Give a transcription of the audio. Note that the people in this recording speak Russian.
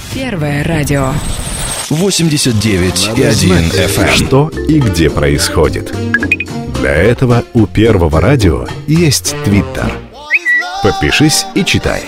Первое радио. 89,1 FM. Что и где происходит. Для этого у Первого радио есть Твиттер. Подпишись и читай.